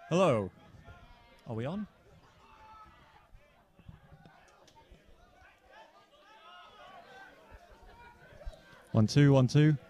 Hello. Are we on? One, two, one, two.